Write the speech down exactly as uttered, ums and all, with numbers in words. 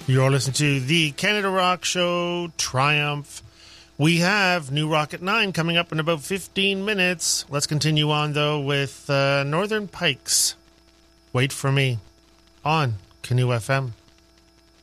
You're listening to the Canada Rock Show, Triumph. We have New Rock at nine coming up in about fifteen minutes. Let's continue on, though, with uh, Northern Pikes. Wait for Me on Canoe F M.